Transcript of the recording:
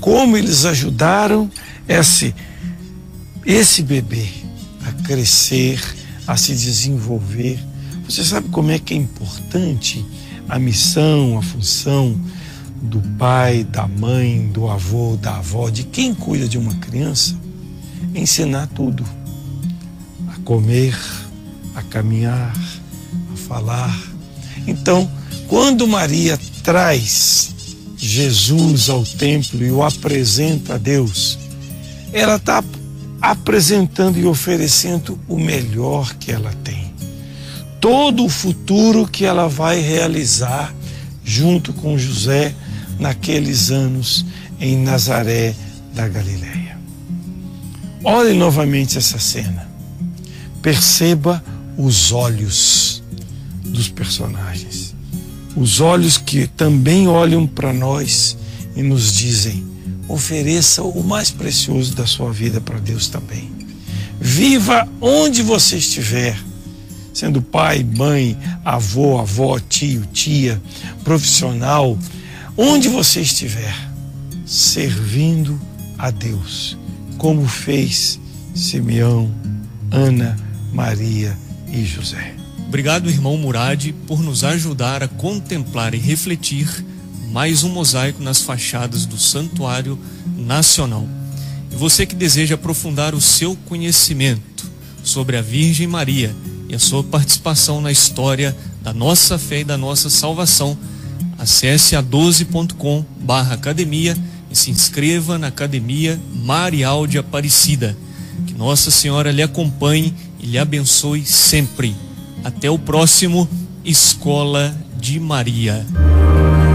como eles ajudaram esse bebê a crescer, a se desenvolver. Você sabe como é que é importante a missão, a função do pai, da mãe, do avô, da avó, de quem cuida de uma criança? Ensinar tudo: a comer, a caminhar, a falar. Então, quando Maria traz Jesus ao templo e o apresenta a Deus, ela está apresentando e oferecendo o melhor que ela tem. Todo o futuro que ela vai realizar junto com José naqueles anos em Nazaré da Galileia. Olhe novamente essa cena. Perceba os olhos dos personagens. Os olhos que também olham para nós e nos dizem: ofereça o mais precioso da sua vida para Deus também. Viva onde você estiver, sendo pai, mãe, avô, avó, tio, tia, profissional, onde você estiver, servindo a Deus, como fez Simeão, Ana, Maria e José. Obrigado, irmão Murad, por nos ajudar a contemplar e refletir mais um mosaico nas fachadas do Santuário Nacional. E você que deseja aprofundar o seu conhecimento sobre a Virgem Maria e a sua participação na história da nossa fé e da nossa salvação, acesse a12.com/academia e se inscreva na Academia Marial de Aparecida. Que Nossa Senhora lhe acompanhe e lhe abençoe sempre. Até o próximo Escola de Maria.